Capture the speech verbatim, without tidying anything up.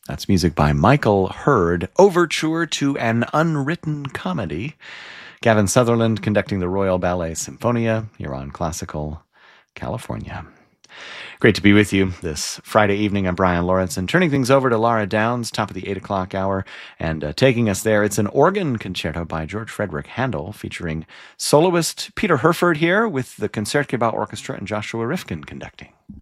That's music by Michael Hurd, Overture to an Unwritten Comedy. Gavin Sutherland conducting the Royal Ballet Symphonia here on Classical California. Great to be with you this Friday evening. I'm Brian Lawrence, and turning things over to Laura Downs, top of the eight o'clock hour, and uh, taking us there. It's an organ concerto by George Frederick Handel, featuring soloist Peter Herford here with the Concertgebouw Orchestra and Joshua Rifkin conducting.